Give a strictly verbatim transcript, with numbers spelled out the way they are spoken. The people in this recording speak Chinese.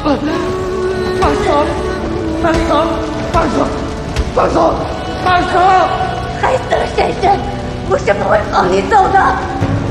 放手！放手！放手！放手！放手！ 害死了婶婶，我是不会放你走的。